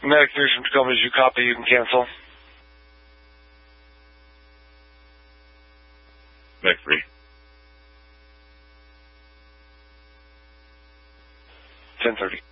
Medic 3 from Tacoma, did you copy? You can cancel. Medic 3. 10:30.